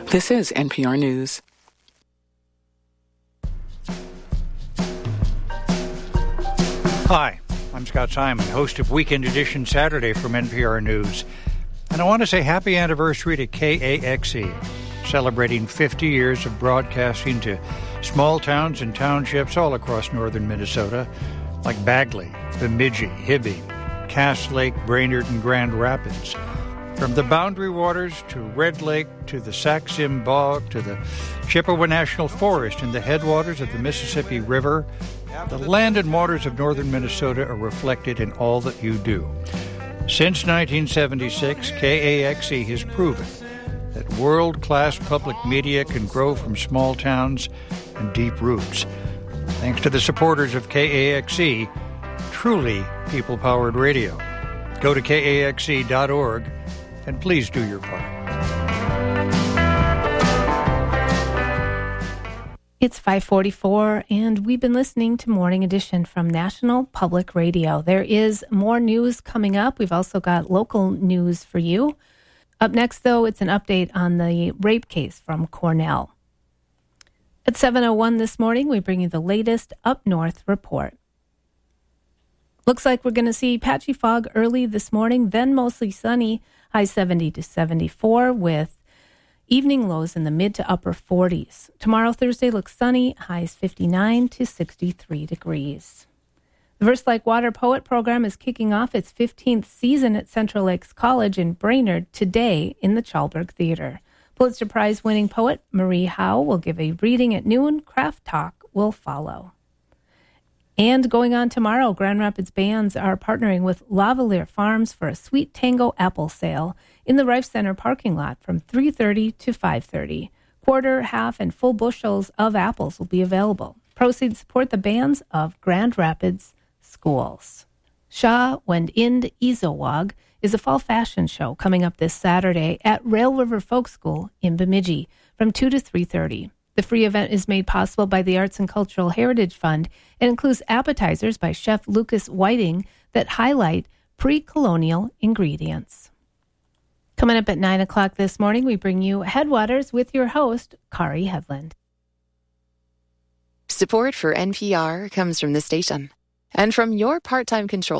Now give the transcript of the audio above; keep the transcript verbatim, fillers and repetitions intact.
This is N P R News. Hi, I'm Scott Simon, host of Weekend Edition Saturday from N P R News. And I want to say happy anniversary to K A X E, celebrating fifty years of broadcasting to small towns and townships all across northern Minnesota, like Bagley, Bemidji, Hibbing, Cass Lake, Brainerd, and Grand Rapids. From the Boundary Waters to Red Lake to the Sax-Zim Bog to the Chippewa National Forest and the headwaters of the Mississippi River, the land and waters of northern Minnesota are reflected in all that you do. Since nineteen seventy-six, K A X E has proven that world-class public media can grow from small towns and deep roots. Thanks to the supporters of K A X E, truly people-powered radio. Go to K A X E dot org and please do your part. It's five forty-four, and we've been listening to Morning Edition from National Public Radio. There is more news coming up. We've also got local news for you. Up next, though, it's an update on the rape case from Cornell. At seven oh one this morning, we bring you the latest Up North report. Looks like we're going to see patchy fog early this morning, then mostly sunny, high seventy to seventy-four, with evening lows in the mid to upper forties. Tomorrow, Thursday, looks sunny, highs fifty-nine to sixty-three degrees. The Verse Like Water Poet Program is kicking off its fifteenth season at Central Lakes College in Brainerd today in the Chalberg Theater. Pulitzer Prize-winning poet Marie Howe will give a reading at noon. Craft Talk will follow. And going on tomorrow, Grand Rapids bands are partnering with Lavalier Farms for a Sweet Tango apple sale in the Rife Center parking lot from three thirty to five thirty. Quarter, half, and full bushels of apples will be available. Proceeds support the bands of Grand Rapids schools. Shah Wend Ind Izowag is a fall fashion show coming up this Saturday at Rail River Folk School in Bemidji from two to three thirty. The free event is made possible by the Arts and Cultural Heritage Fund and includes appetizers by Chef Lucas Whiting that highlight pre-colonial ingredients. Coming up at nine o'clock this morning, we bring you Headwaters with your host, Kari Headland. Support for N P R comes from the station and from your part-time controller.